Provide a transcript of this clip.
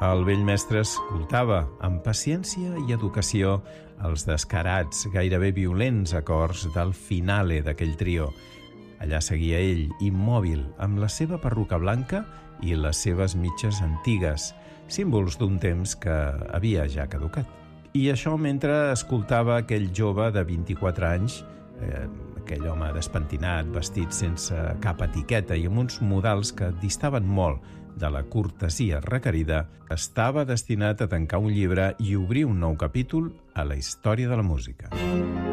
El vell mestre escoltava amb paciència i educació els descarats, gairebé violents acords del finale d'aquell trio. Allà seguia ell, immòbil, amb la seva perruca blanca i les seves mitges antigues, símbols d'un temps que havia ja caducat. I això mentre escoltava aquell jove de 24 anys, aquell home despentinat, vestit sense cap etiqueta i amb uns modals que distaven molt de la cortesia requerida, estava destinat a tancar un llibre i obrir un nou capítol a la història de la música.